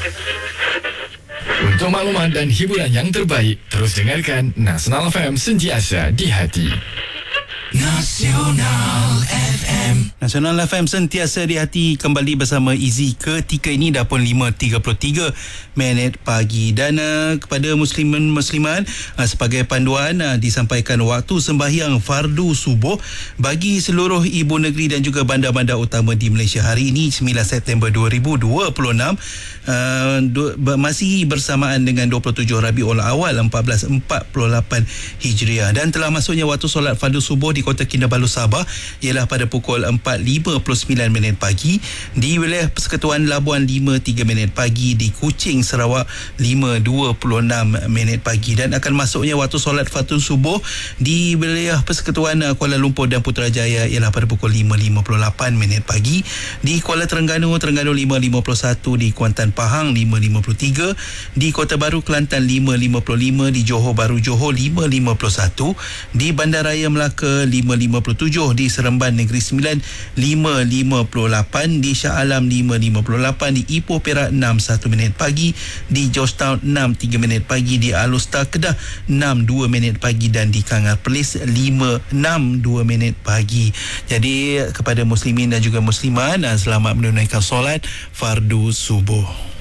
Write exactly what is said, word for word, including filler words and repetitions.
Untuk maklumat dan hiburan yang terbaik, terus dengarkan Nasional F M, sentiasa di hati. Nasional F M. Nasional F M sentiasa di hati, kembali bersama Izzy. Ketika ini dah pun lima tiga puluh tiga minit pagi. Dan uh, kepada muslimin muslimat, uh, sebagai panduan uh, disampaikan waktu sembahyang fardu subuh bagi seluruh ibu negeri dan juga bandar-bandar utama di Malaysia hari ini sembilan September dua ribu dua puluh enam, uh, du- masih bersamaan dengan dua puluh tujuh Rabiul Awal seribu empat ratus empat puluh lapan Hijriah, dan telah masuknya waktu solat fardu subuh di Kota Kinabalu, Sabah ialah pada pukul empat lima puluh sembilan minit pagi, di wilayah Persekutuan Labuan lima tiga minit pagi, di Kuching, Sarawak lima dua puluh enam minit pagi, dan akan masuknya waktu solat fardu subuh di wilayah Persekutuan Kuala Lumpur dan Putrajaya ialah pada pukul lima lima puluh lapan minit pagi, di Kuala Terengganu Terengganu lima lima puluh satu, di Kuantan Pahang lima lima puluh tiga, di Kota Baru Kelantan lima lima puluh lima, di Johor Bahru Johor lima lima puluh satu, di Bandaraya Melaka lima lima puluh tujuh, di Seremban Negeri Sembilan lima lima puluh lapan, di Shah Alam lima lima puluh lapan, di Ipoh Perak enam satu minit pagi, di Georgetown enam tiga minit pagi, di Alustar Kedah enam dua minit pagi, dan di Kangar Perlis lima enam dua minit pagi. Jadi kepada muslimin dan juga muslimat, selamat menunaikan solat fardu subuh.